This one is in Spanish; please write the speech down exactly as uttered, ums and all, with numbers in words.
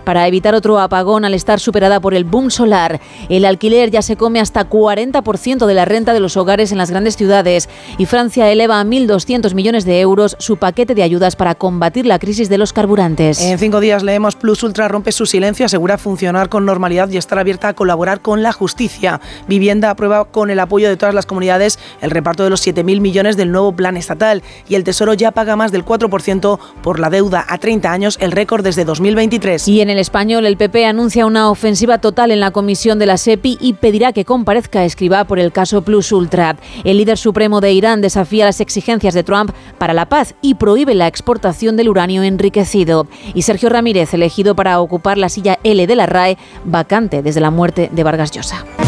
para evitar otro apagón al estar superada por el boom solar. El alquiler ya se come hasta cuarenta por ciento de la renta de los hogares en las grandes ciudades y Francia eleva a mil doscientos millones de euros su paquete de ayudas para combatir la crisis de los carburantes. En cinco días leemos Plus Ultra rompe su silencio, asegura funcionar con normalidad y estar abierta a colaborar con la justicia. Vivienda aprueba con el apoyo de todas las comunidades el reparto de los siete mil millones del nuevo plan estatal y el Tesoro ya paga más del cuatro por ciento por la deuda a treinta años, el récord desde dos mil veintitrés. Y en el Español, el P P anuncia una ofensiva total en la comisión de la SEPI y pedirá que comparezca Escrivá por el caso Plus Ultra. El líder supremo de Irán desafía las exigencias de Trump para la paz y prohíbe la exportación del uranio enriquecido. Y Sergio Ramírez, elegido para ocupar la silla L de la R A E, vacante desde la muerte de Vargas Llosa.